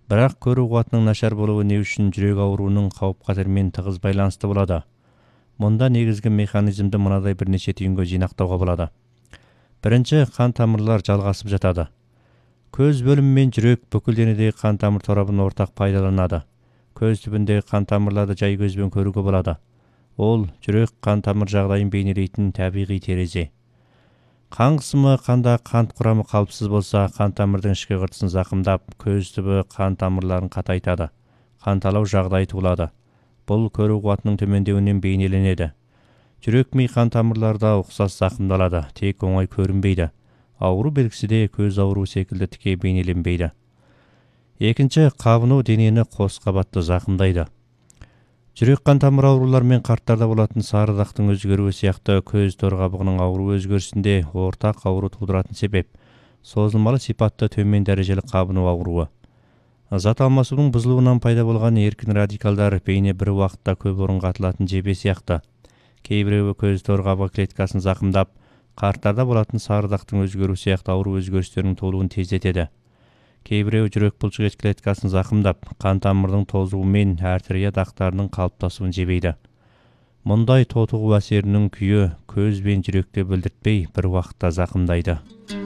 Бірақ көру қуатының нашар болуы не үшін жүрек ауруының қауіп-қатермен тығыз байланысты болады? Мұнда негізгі механизмді мынадай бірнеше түйінге жинақтауға болады. Бірінші, қан тамырлар жалғасып жатады. Көз бөлімі мен жүрек бүкіл денедегі қан тамыр торабын ортақ пайдаланады. Көз түбіндегі қан тамырларды жай көзбен көруге болады. Ол жүрек қан тамыр жағдайын бейнелейтін табиғи терезе. Қан қысымы, қанда қант құрамы қалыпсыз болса, қан тамырдың ішкі қыртысын зақымдап, көз түбі қан тамырларын қатайтады. Қанталау жағдайы туылады. Бұл көру қуатының төмендеуінен бейнеленеді. Жүрек ми қан тамырлары да ұқсас зақымдалады, тек оңай көрінбейді. Ауру белгісі де көз ауруы секілді тіке бейнеленбейді. Екінші, қабыну денені қос қабатты зақымдайды. Жүрек қан тамыр аурулар мен қарттарда болатын сары дақтың өзгеруі сияқты көз торғабығының ауру өзгерісінде ортақ ауру тудыратын себеп созылмалы сипатты төмен дәрежелі қабыну ауруы. Зат алмасудың бұзылуынан пайда болған еркін радикалдар бейне бір уақытта көп орынға атылатын жебе сияқты. Кейбіреуі көз торғабығы клеткасын зақымдап, қарттарда болатын сары дақтың өзгеруі сияқты ауру өзгерістерінің толуын тездетеді. Кейбіреуі жүрек бұлшық ет клеткасын зақымдап, қан тамырының тозуы мен артерия дақтарының қалыптасуын жебейді. Мұндай тотығу әсерінің күйі көз бен жүректі білдіртпей бір уақытта зақымдайды.